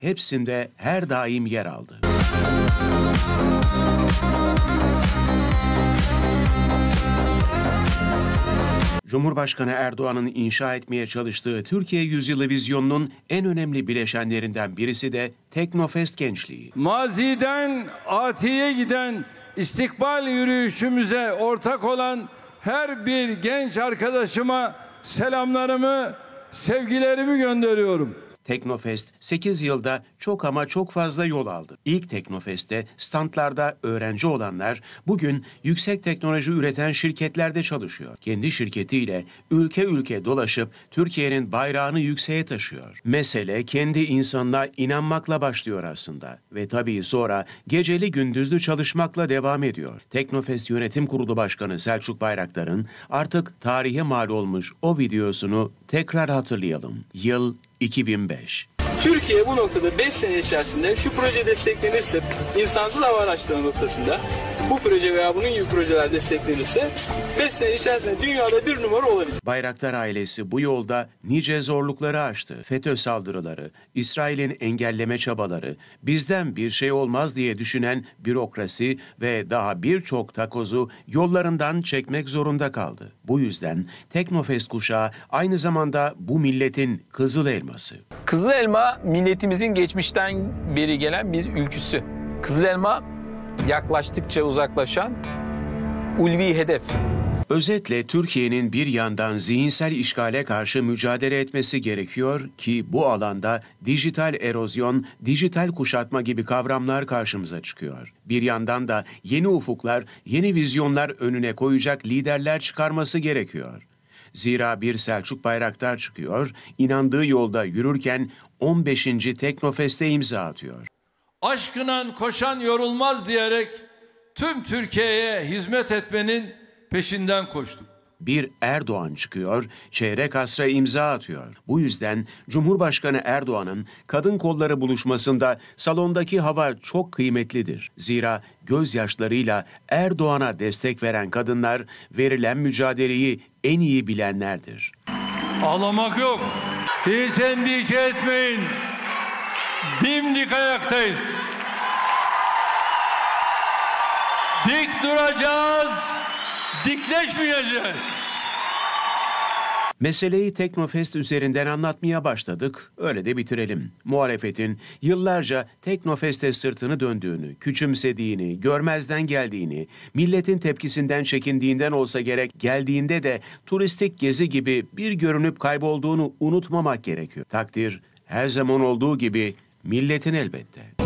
hepsinde her daim yer aldı. Cumhurbaşkanı Erdoğan'ın inşa etmeye çalıştığı Türkiye Yüzyılı vizyonunun en önemli bileşenlerinden birisi de Teknofest gençliği. Maziden atiye giden istikbal yürüyüşümüze ortak olan her bir genç arkadaşıma selamlarımı, sevgilerimi gönderiyorum. Teknofest 8 yılda çok ama çok fazla yol aldı. İlk Teknofest'te standlarda öğrenci olanlar bugün yüksek teknoloji üreten şirketlerde çalışıyor. Kendi şirketiyle ülke ülke dolaşıp Türkiye'nin bayrağını yükseğe taşıyor. Mesele kendi insanına inanmakla başlıyor aslında. Ve tabii sonra geceli gündüzlü çalışmakla devam ediyor. Teknofest Yönetim Kurulu Başkanı Selçuk Bayraktar'ın artık tarihe mal olmuş o videosunu tekrar hatırlayalım. Yıl 2005. Türkiye bu noktada 5 sene içerisinde şu proje desteklenirse, insansız hava araçları noktasında bu proje veya bunun gibi projeler desteklenirse 5 sene içerisinde dünyada bir numara olabilir. Bayraktar ailesi bu yolda nice zorlukları aştı. FETÖ saldırıları, İsrail'in engelleme çabaları, bizden bir şey olmaz diye düşünen bürokrasi ve daha birçok takozu yollarından çekmek zorunda kaldı. Bu yüzden Teknofest kuşağı aynı zamanda bu milletin kızıl elması. Kızıl elma milletimizin geçmişten beri gelen bir ülküsü. Kızıl elma yaklaştıkça uzaklaşan ulvi hedef. Özetle Türkiye'nin bir yandan zihinsel işgale karşı mücadele etmesi gerekiyor ki bu alanda dijital erozyon, dijital kuşatma gibi kavramlar karşımıza çıkıyor. Bir yandan da yeni ufuklar, yeni vizyonlar önüne koyacak liderler çıkarması gerekiyor. Zira bir Selçuk Bayraktar çıkıyor, inandığı yolda yürürken 15. Teknofest'e imza atıyor. Aşkına koşan yorulmaz diyerek tüm Türkiye'ye hizmet etmenin peşinden koştuk. Bir Erdoğan çıkıyor, çeyrek asra imza atıyor. Bu yüzden Cumhurbaşkanı Erdoğan'ın kadın kolları buluşmasında salondaki hava çok kıymetlidir. Zira gözyaşlarıyla Erdoğan'a destek veren kadınlar verilen mücadeleyi en iyi bilenlerdir. Ağlamak yok. Hiç endişe etmeyin. Dimdik ayaktayız. Dik duracağız. Dikleşmeyeceğiz. Meseleyi Teknofest üzerinden anlatmaya başladık, öyle de bitirelim. Muhalefetin yıllarca Teknofest'e sırtını döndüğünü, küçümsediğini, görmezden geldiğini, milletin tepkisinden çekindiğinden olsa gerek geldiğinde de turistik gezi gibi bir görünüp kaybolduğunu unutmamak gerekiyor. Takdir her zaman olduğu gibi milletin elbette.